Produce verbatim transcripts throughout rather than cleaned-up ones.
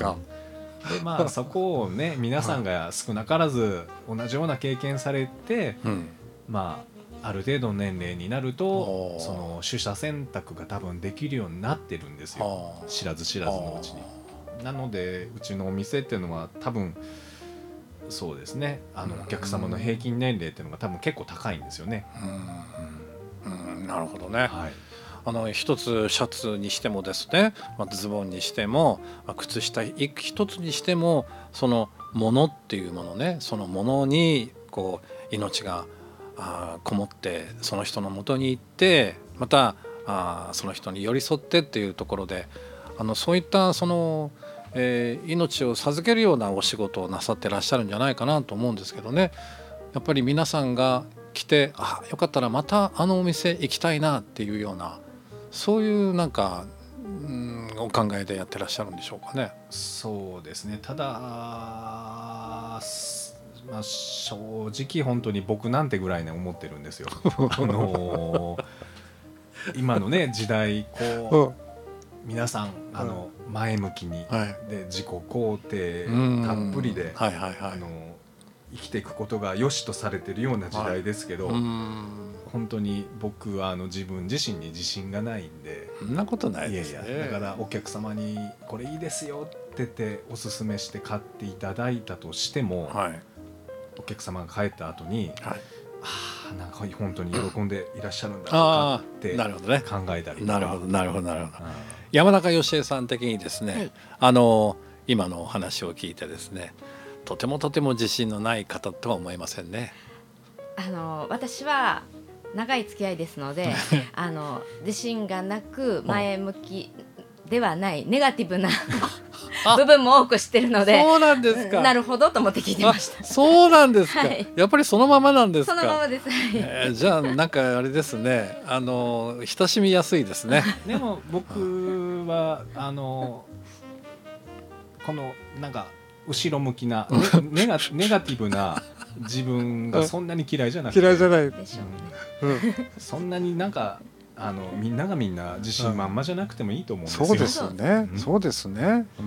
か。 でまあそこをね皆さんが少なからず同じような経験されて、うん、まあある程度の年齢になるとその取捨選択が多分できるようになってるんですよ、知らず知らずのうちに。なのでうちのお店っていうのは多分そうですね、あのお客様の平均年齢っていうのが多分結構高いんですよね。 うん、うん、なるほどね。はい、あの一つシャツにしてもですね、まあ、ズボンにしても、まあ、靴下一つにしてもそのものっていうものね、そのものにこう命があこもってその人の元に行ってまたあその人に寄り添ってっていうところで、あのそういったその、えー、命を授けるようなお仕事をなさってらっしゃるんじゃないかなと思うんですけどね。やっぱり皆さんが来て、あよかったらまたあのお店行きたいなっていうような、そういうなんか、うん、お考えでやってらっしゃるんでしょうかね。 そうですね、ただ、まあ、正直本当に僕なんてぐらいね思ってるんですよ。あのー、今のね時代こう皆さんあの前向きに、はい、で自己肯定たっぷりで、はいはいはい、あの生きていくことが良しとされてるような時代ですけど、はい、本当に僕はあの自分自身に自信がないんで。 そんなことないですね。 いやいや、だからお客様にこれいいですよって言っておすすめして買っていただいたとしても、はい、お客様が帰った後に、はい、あなんか本当に喜んでいらっしゃるんだとかって考えたりとか。 なるほどね。なるほどなるほどなるほど。山中芳恵さん的にですね、はい、あの今のお話を聞いてですね、とてもとても自信のない方とは思いませんね。 あの私は長い付き合いですのであの自信がなく前向きではないネガティブな部分も多く知ってるので、 そうなんですか。 なるほどと思って聞いてました。 そうなんですか、はい、やっぱりそのままなんですか。 そのままです、 えー、じゃあなんかあれですね、あの親しみやすいですね。 でも僕はあのこのなんか後ろ向きなネガ、ネガティブな自分がそんなに嫌いじゃなくて、 嫌いじゃないでしょうね、 うん、そんなになんかあのみんながみんな自信満々じゃなくてもいいと思うんですよ。 そうですね、うん、そうですね、うん、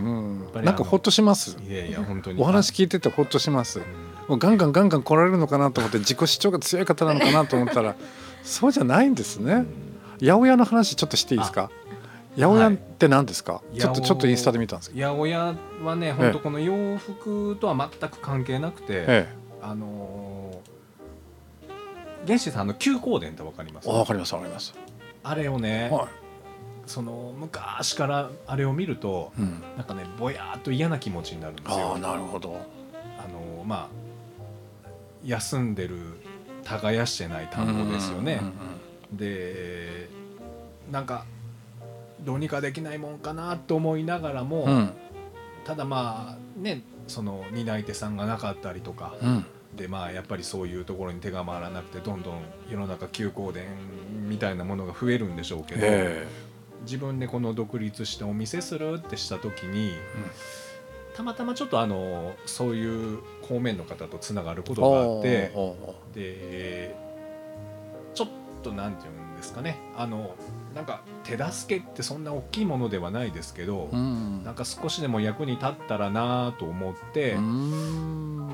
なんかほっとします。 いやいや本当にお話聞いててほっとします、うん、もうガンガンガンガン来られるのかなと思って自己主張が強い方なのかなと思ったらそうじゃないんですね。八百屋の話ちょっとしていいですか。八百屋って何ですか、はい、ちょっとちょっとインスタで見たんですけど、 八百屋はね本当この洋服とは全く関係なくて、ええ、あのー、原始さんの休香典って分かります？ 分かります分かります。 あれをね、はい、その昔からあれを見ると、うん、なんかねぼやーっと嫌な気持ちになるんですよ。 あ、なるほど。 あのー、まあ休んでる耕してない田んぼですよね、うんうんうん、でなんかどうにかできないもんかなと思いながらも、うん、ただまあねその担い手さんがなかったりとか、うん、でまあやっぱりそういうところに手が回らなくてどんどん世の中休香典みたいなものが増えるんでしょうけど、自分でこの独立してお店するってした時に、うん、たまたまちょっとあのそういう方面の方とつながることがあって、でちょっとなんていうんですかね、あのなんか手助けってそんな大きいものではないですけど、うん、なんか少しでも役に立ったらなと思って、うん、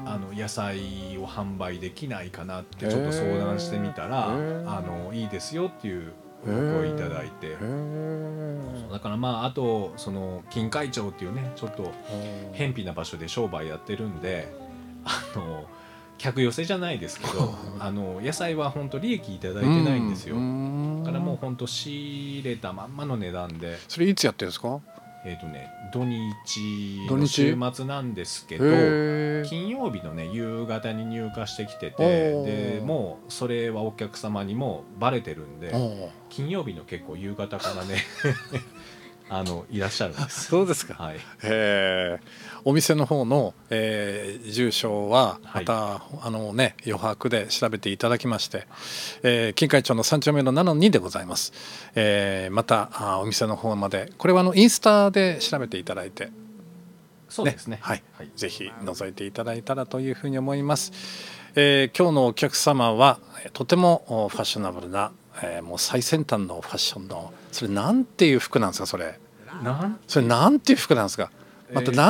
あの野菜を販売できないかなってちょっと相談してみたら、あのいいですよっていうお声をいただいて、だからまああとその金海町っていうねちょっと偏僻な場所で商売やってるんで、あの客寄せじゃないですけどあの野菜は本当利益いただいてないんですよ。だからもう本当仕入れたまんまの値段で。 それいつやってるんですか？ えーとね、土日の週末なんですけど、金曜日のね夕方に入荷してきてて、でもうそれはお客様にもバレてるんで、金曜日の結構夕方からねあのいらっしゃるんです。 そうですか。はい、へお店の方の、えー、住所はまた、はい、あのね余白で調べていただきまして、えー、金海町のさん丁目のなのにでございます。えー、またあお店の方までこれはあのインスタで調べていただいて、 そうですね。 はい、はい、ぜひ覗いていただいたらというふうに思います。えー、今日のお客様はとてもファッショナブルな、えー、もう最先端のファッションの、それなんていう服なんですか？それなんそれなんていう服なんですか？また